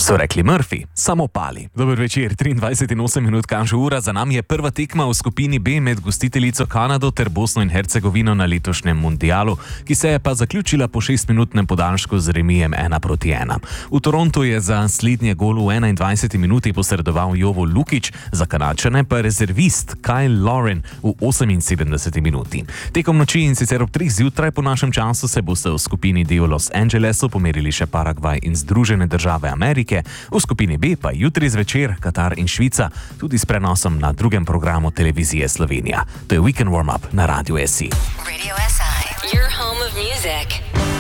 So rekli Murphy, samo pali. Dober večer, 23 in 8 minut kaže ura, za nami je prva tekma v skupini B med gostiteljico Kanado ter Bosno in Hercegovino na letošnjem mundialu, ki se je pa zaključila po 6-minutnem podaljšku z remijem 1-1. V Torontu je za slednje gol v 21 minuti posredoval Jovo Lukić, za Kanačane pa rezervist Kyle Lauren v 78 minuti. Tekom noči in sicer ob 3 zjutraj po našem času se boste v skupini D v Los Angelesu pomerili še Paragvaj in Združene države Amerike, v skupini B pa jutri zvečer Katar in Švica, tudi s prenosom na drugem programu televizije Slovenija. To je Weekend Warm-Up na Radiu SI. Radio SI, your home of music.